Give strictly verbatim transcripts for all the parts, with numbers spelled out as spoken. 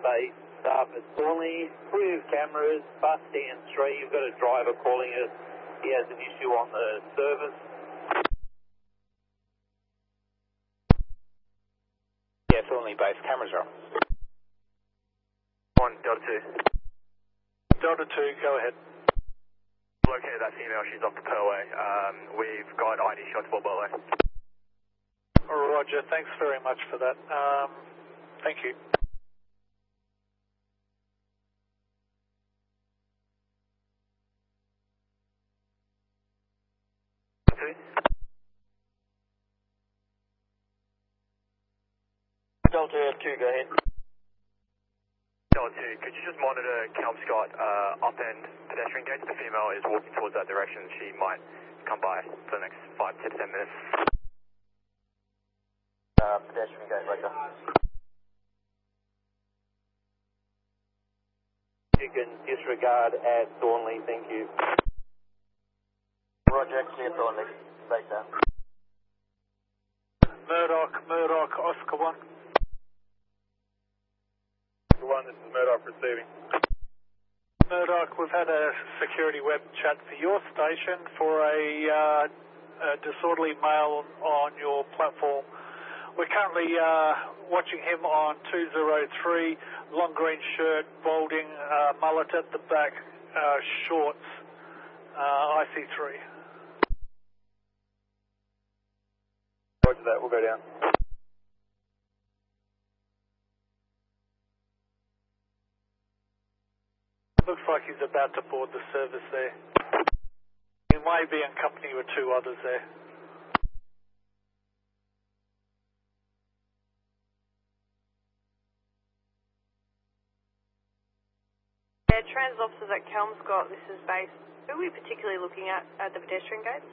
base staff at Thornley. Three cameras, bus stand three. You've got a driver calling us. He has an issue on the service. Yeah, Thornley base. Cameras are on. One, Delta two. Delta two, go ahead. Located that female, she's off the Perway. Um, we've got I D shots for Belway. Roger, thanks very much for that. Um, thank you. Delta two, go ahead. Delta two, could you just monitor Kelmscott uh, up end pedestrian gates? The female is walking towards that direction. She might come by for the next five to ten minutes. Uh, pedestrian gate, Roger. You can disregard at Thornley, thank you. Roger, clear Thornley. Base down. Murdoch, Murdoch, Oscar one. Oscar one, this is Murdoch receiving. Murdoch, we've had a security web chat for your station for a, uh, a disorderly male on your platform. We're currently uh, watching him on two zero three, long green shirt, balding, uh, mullet at the back, uh, shorts, uh, I C three. Roger that, we'll go down. Looks like he's about to board the service there. He may be in company with two others there. Yeah, Trans officers at Kelmscott, this is base. Who are we particularly looking at at the pedestrian gates?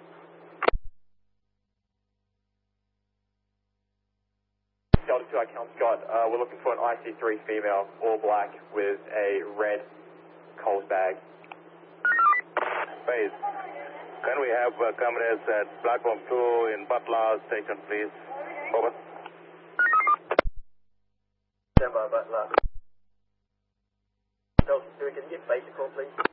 Delta two at Kelmscott, uh, we're looking for an I C three female, all black, with a red Coles bag. Base, can we have uh, cameras at platform two in Butler station, please? Over. Stand by, Butler. Delta two, can you get basic call, please?